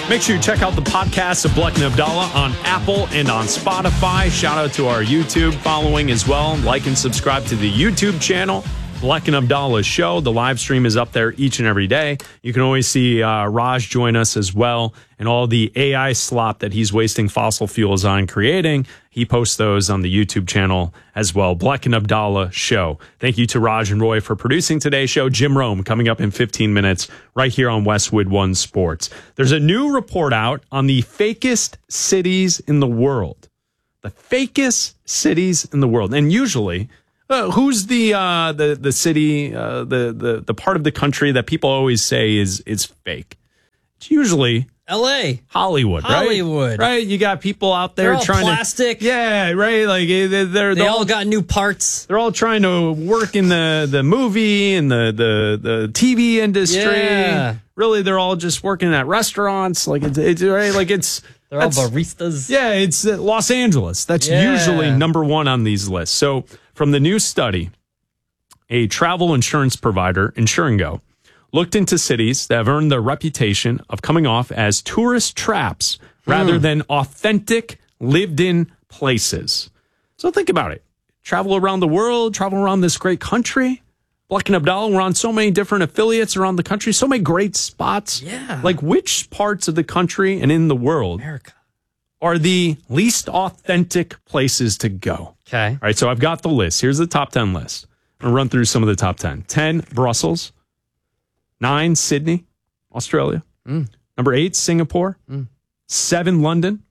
Make sure you check out the podcast of Bleck and Abdallah on Apple and on Spotify. Shout out to our YouTube following as well. Like and subscribe to the YouTube channel, Bleck and Abdallah Show. The live stream is up there each and every day. You can always see Raj join us as well, and all the AI slop that he's wasting fossil fuels on creating. He posts those on the YouTube channel as well. Bleck and Abdallah Show. Thank you to Raj and Roy for producing today's show. Jim Rome coming up in 15 minutes right here on Westwood One Sports. There's a new report out on the fakest cities in the world. The fakest cities in the world. And usually, who's the city, the part of the country that people always say is fake? It's usually L.A. Hollywood, right? You got people out there they're all trying plastic. Yeah, right. Like they all got new parts. They're all trying to work in the movie and the TV industry. Yeah. Really, they're all just working at restaurants. Like it's right. Like they're all baristas. Yeah, it's Los Angeles. That's usually number one on these lists. So from the new study, a travel insurance provider, Insuringo, looked into cities that have earned the reputation of coming off as tourist traps rather than authentic, lived-in places. So think about it. Travel around the world, travel around this great country. Bleck and Abdallah, we're on so many different affiliates around the country, so many great spots. Yeah. Like, which parts of the country and in the world America are the least authentic places to go? Okay. All right, so I've got the list. Here's the top 10 list. I'm going to run through some of the top 10. 10, Brussels. 9, Sydney, Australia. Number 8, Singapore. 7, London.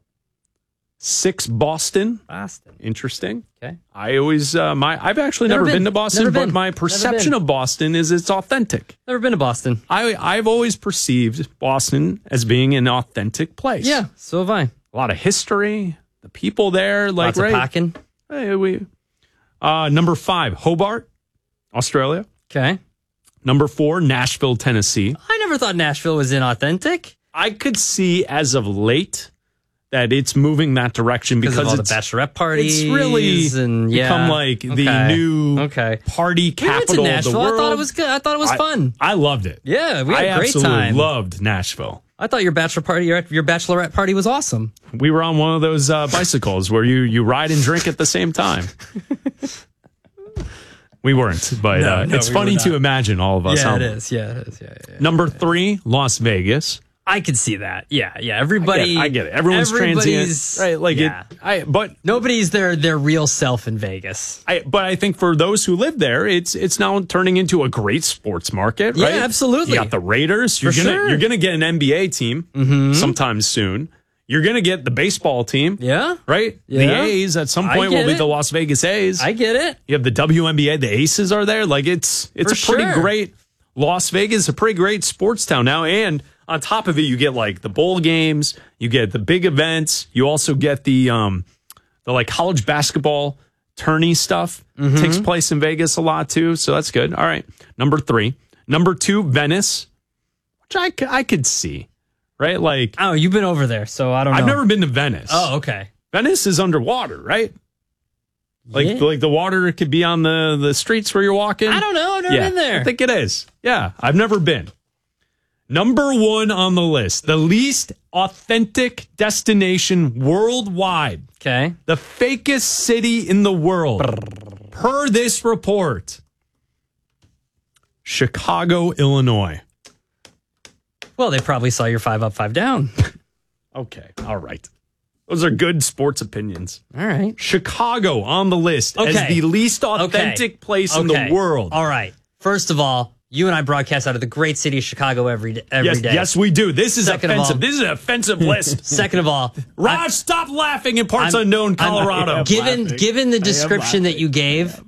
6, Boston. Interesting. Okay. I always, I've actually never been to Boston, but my perception of Boston is it's authentic. Never been to Boston. I've always perceived Boston as being an authentic place. Yeah, so have I. A lot of history, the people there, like, Lots of packing. Hey, number 5, Hobart, Australia. Okay. Number 4, Nashville, Tennessee. I never thought Nashville was inauthentic. I could see as of late that it's moving that direction because of all it's the bachelorette parties. It's really and, become like the new party capital of the world. I thought it was good. I thought it was fun. I loved it. Yeah, we had a great absolutely time. Loved Nashville. I thought your bachelor party, your bachelorette party was awesome. We were on one of those bicycles where you ride and drink at the same time. We weren't, but it's funny to imagine all of us. Yeah, it is. Yeah. Number 3, Las Vegas. I could see that. Yeah. Everybody, I get it. Everyone's transient, right? Like but nobody's their real self in Vegas. But I think for those who live there, it's now turning into a great sports market, right? Yeah, absolutely. You got the Raiders. You're gonna get an NBA team sometime soon. You're going to get the baseball team. Yeah. Right? Yeah. The A's at some point will be the Las Vegas A's. I get it. You have the WNBA. The Aces are there. Like it's a pretty great Las Vegas, a pretty great sports town now. And on top of it, you get like the bowl games. You get the big events. You also get the like college basketball tourney stuff. Takes place in Vegas a lot too. So that's good. All right. Number 3. Number 2, Venice, which I could see. Right? Like, oh, you've been over there, so I don't know. I've never been to Venice. Oh, okay. Venice is underwater, right? Like the water could be on the streets where you're walking. I don't know. I've never been there. I think it is. Yeah, I've never been. Number 1 on the list, the least authentic destination worldwide. Okay. The fakest city in the world. Per this report, Chicago, Illinois. Well, they probably saw your 5 up, 5 down. Okay. All right. Those are good sports opinions. All right. Chicago on the list as the least authentic place in the world. All right. First of all, you and I broadcast out of the great city of Chicago every day. Yes, we do. This is offensive. This is an offensive list. Second of all, Raj, stop laughing in parts unknown Colorado. Given the description that you gave,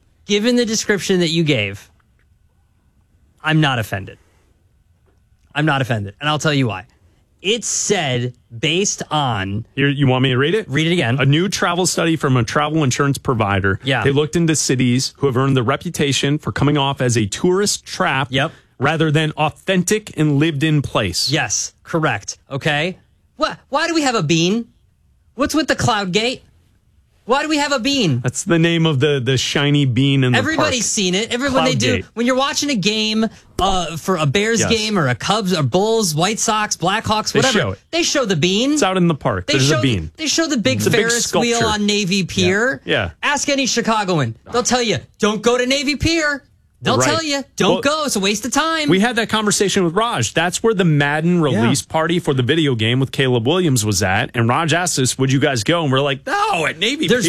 I'm not offended. And I'll tell you why. It said based on... You want me to read it? Read it again. A new travel study from a travel insurance provider. Yeah. They looked into cities who have earned the reputation for coming off as a tourist trap rather than authentic and lived-in place. Yes, correct. Okay. Why do we have a bean? What's with the cloud gate? Why do we have a bean? That's the name of the shiny bean in the Everybody's park. seen it. When they do, when you're watching a game for a Bears game or a Cubs or Bulls, White Sox, Blackhawks, whatever, they show the bean. It's out in the park. There's a bean. They show the big Ferris wheel on Navy Pier. Yeah. Ask any Chicagoan. They'll tell you, don't go to Navy Pier. They'll tell you, don't go. It's a waste of time. We had that conversation with Raj. That's where the Madden release party for the video game with Caleb Williams was at. And Raj asked us, would you guys go? And we're like, no, at Navy Pier?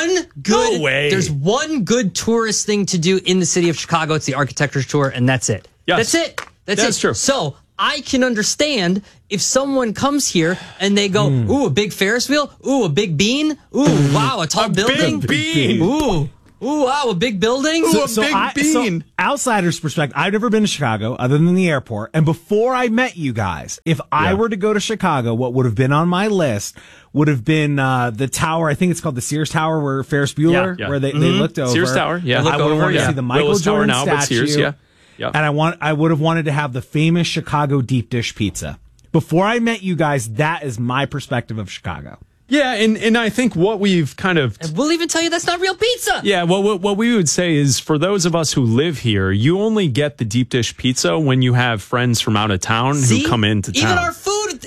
There's one good tourist thing to do in the city of Chicago. It's the architecture tour, and that's it. Yes. That's it. That's true. So I can understand if someone comes here and they go, ooh, a big Ferris wheel. Ooh, a big bean. Ooh, wow, a tall building. Big bean. Ooh, wow, a big building. So outsider's perspective, I've never been to Chicago other than the airport. And before I met you guys, if I were to go to Chicago, what would have been on my list would have been the tower. I think it's called the Sears Tower, where Ferris Bueller, where they looked over. Sears Tower, yeah. I would have wanted to see the Michael Willis Jordan Tower now, statue. but Sears, And I would have wanted to have the famous Chicago deep dish pizza. Before I met you guys, that is my perspective of Chicago. Yeah, and I think what we've kind of... And we'll even tell you that's not real pizza. Yeah, what we would say is for those of us who live here, you only get the deep dish pizza when you have friends from out of town who come into town. Even our food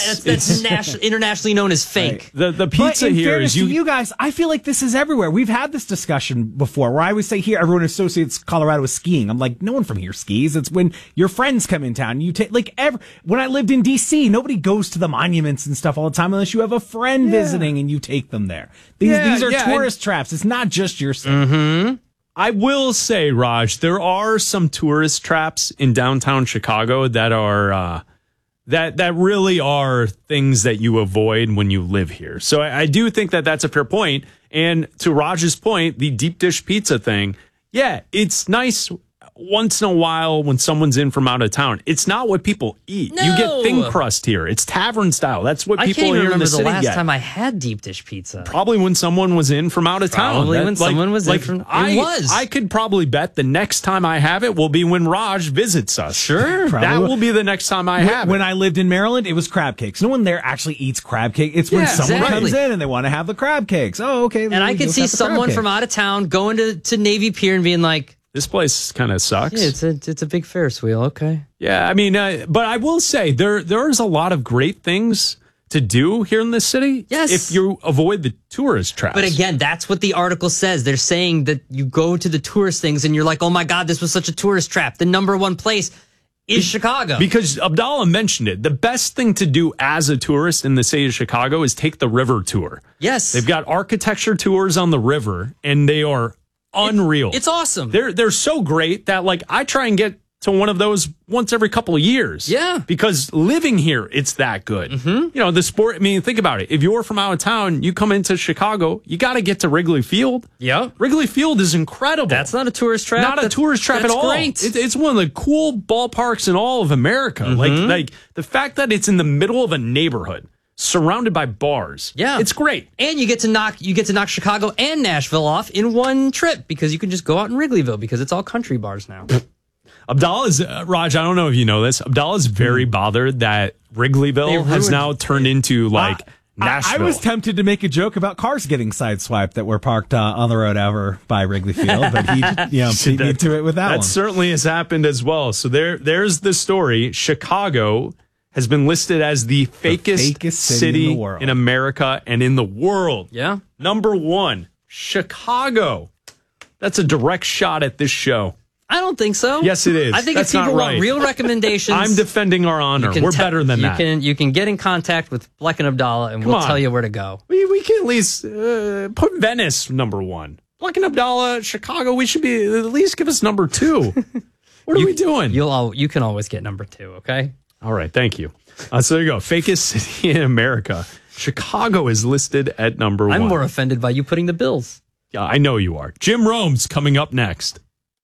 is internationally known as fake. Right. The pizza here is... you guys, I feel like this is everywhere. We've had this discussion before where I would say here, everyone associates Colorado with skiing. I'm like, no one from here skis. It's when your friends come in town. You take when I lived in D.C., nobody goes to the monuments and stuff all the time unless you have a friend visiting and you take them there. These are tourist traps. It's not just your city. Mm-hmm. I will say, Raj, there are some tourist traps in downtown Chicago that are that really are things that you avoid when you live here. So I do think that that's a fair point. And to Raj's point, the deep dish pizza thing, it's nice once in a while when someone's in from out of town. It's not what people eat. No. You get thin crust here. It's tavern style. That's what people here in the city get. I can't even remember the last time I had deep dish pizza. Probably when someone was in from out of town. Probably when someone was in from... I could probably bet the next time I have it will be when Raj visits us. Sure. That will be the next time I have it. When I lived in Maryland, it was crab cakes. No one there actually eats crab cake. It's when someone comes in and they want to have the crab cakes. Oh, okay. And I could see someone from out of town going to Navy Pier and being like, this place kind of sucks. Yeah, it's a big Ferris wheel. Okay. Yeah, I mean, but I will say there's a lot of great things to do here in this city. Yes. If you avoid the tourist traps. But again, that's what the article says. They're saying that you go to the tourist things and you're like, oh my God, this was such a tourist trap. The number one place is Chicago. Because Abdallah mentioned it. The best thing to do as a tourist in the city of Chicago is take the river tour. Yes. They've got architecture tours on the river, and they are unreal. It's awesome. They're so great that I try and get to one of those once every couple of years. Yeah. Because living here, it's that good. Mm-hmm. The sport, I mean, think about it. If you're from out of town, you come into Chicago, you got to get to Wrigley Field. Yeah. Wrigley Field is incredible. That's not a tourist trap. Not a tourist trap at all. Great. It's one of the cool ballparks in all of America. Mm-hmm. Like the fact that it's in the middle of a neighborhood, surrounded by bars. Yeah. It's great. And you get to knock Chicago and Nashville off in one trip because you can just go out in Wrigleyville because it's all country bars now. Abdallah is, Raj, I don't know if you know this. Abdallah is very bothered that Wrigleyville has now turned into Nashville. I was tempted to make a joke about cars getting sideswiped that were parked on the road over by Wrigley Field, but he beat me to it with that one. That certainly has happened as well. So there's the story. Chicago has been listed as the fakest city in America and in the world. Yeah. Number 1, Chicago. That's a direct shot at this show. I don't think so. Yes, it is. I think if people want real recommendations, I'm defending our honor. We're better than that. You can get in contact with Bleck and Abdallah, and we'll tell you where to go. We can at least put Venice number 1. Bleck and Abdallah, Chicago. We should be at least give us number 2. What are we doing? You can always get number 2. Okay. All right, thank you. So there you go. Fakest city in America. Chicago is listed at number 1. I'm more offended by you putting the Bills. Yeah, I know you are. Jim Rome's coming up next.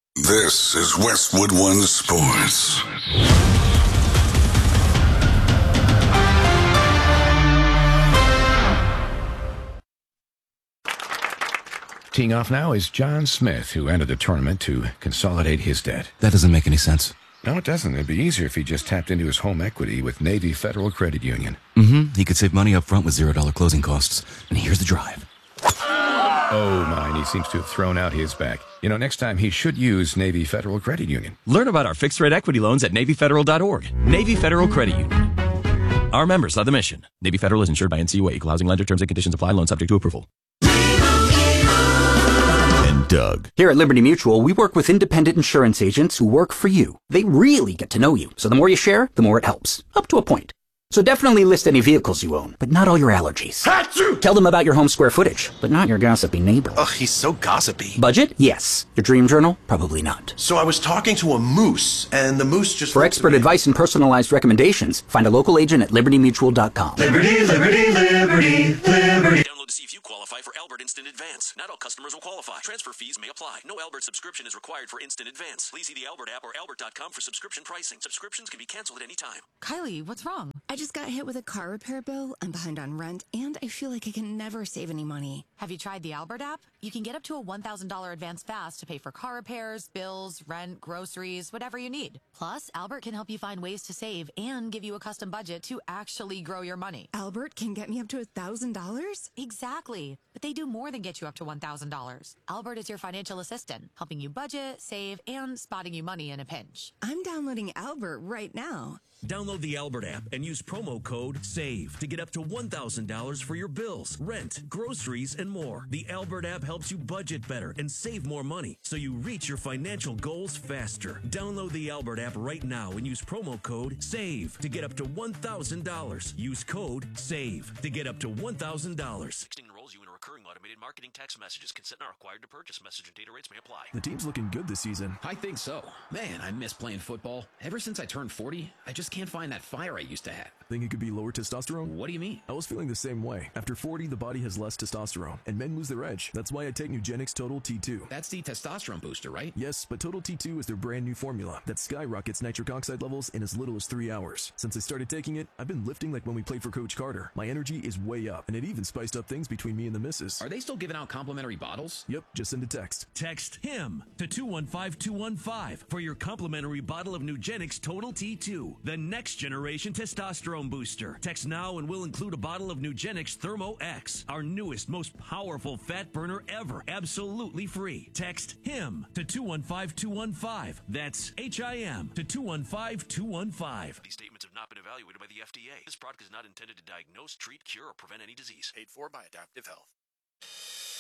This is Westwood One Sports. Teeing off now is John Smith, who entered the tournament to consolidate his debt. That doesn't make any sense. No, it doesn't. It'd be easier if he just tapped into his home equity with Navy Federal Credit Union. Mm-hmm. He could save money up front with $0 closing costs. And here's the drive. Oh, mine. He seems to have thrown out his back. Next time he should use Navy Federal Credit Union. Learn about our fixed-rate equity loans at NavyFederal.org. Navy Federal Credit Union. Our members love the mission. Navy Federal is insured by NCUA. Equal housing lender. Terms and conditions apply. Loan subject to approval. And Doug. Here at Liberty Mutual, we work with independent insurance agents who work for you. They really get to know you. So the more you share, the more it helps. Up to a point. So definitely list any vehicles you own, but not all your allergies. Achoo! Tell them about your home square footage, but not your gossipy neighbor. Ugh, he's so gossipy. Budget? Yes. Your dream journal? Probably not. So I was talking to a moose, and the moose just... For expert advice and personalized recommendations, find a local agent at libertymutual.com. Liberty, liberty, liberty, liberty. Download to see if you qualify for Albert Instant Advance. Not all customers will qualify. Transfer fees may apply. No Albert subscription is required for Instant Advance. Please see the Albert app or albert.com for subscription pricing. Subscriptions can be canceled at any time. Kylie, what's wrong? I just got hit with a car repair bill. I'm behind on rent, and I feel like I can never save any money. Have you tried the Albert app? You can get up to a $1,000 advance fast to pay for car repairs, bills, rent, groceries, whatever you need. Plus, Albert can help you find ways to save and give you a custom budget to actually grow your money. Albert can get me up to $1,000? Exactly. But they do more than get you up to $1,000. Albert is your financial assistant, helping you budget, save, and spotting you money in a pinch. I'm downloading Albert right now. Download the Albert app and use promo code SAVE to get up to $1,000 for your bills, rent, groceries, and more. The Albert app helps you budget better and save more money so you reach your financial goals faster. Download the Albert app right now and use promo code SAVE to get up to $1,000. Use code SAVE to get up to $1,000. Texting enrolls you in a recurring automated marketing text messages. Consent not required to purchase. Message and data rates may apply. The team's looking good this season. I think so. Man, I miss playing football. Ever since I turned 40, I just can't find that fire I used to have. Think it could be lower testosterone? What do you mean? I was feeling the same way. After 40, the body has less testosterone, and men lose their edge. That's why I take Nugenix Total T2. That's the testosterone booster, right? Yes, but Total T2 is their brand new formula that skyrockets nitric oxide levels in as little as 3 hours. Since I started taking it, I've been lifting like when we played for Coach Carter. My energy is way up, and it even spiced up things between me and the missus. Are they still giving out complimentary bottles? Yep, just send a text. Text HIM to 215-215 for your complimentary bottle of Nugenix Total T2, the next generation testosterone booster. Text now and we'll include a bottle of Nugenix Thermo X, our newest, most powerful fat burner ever, absolutely free. Text HIM to 215-215. That's HIM to 215-215. These statements have not been evaluated by the FDA. This product is not intended to diagnose, treat, cure, or prevent any disease. Paid for by Adaptive Health.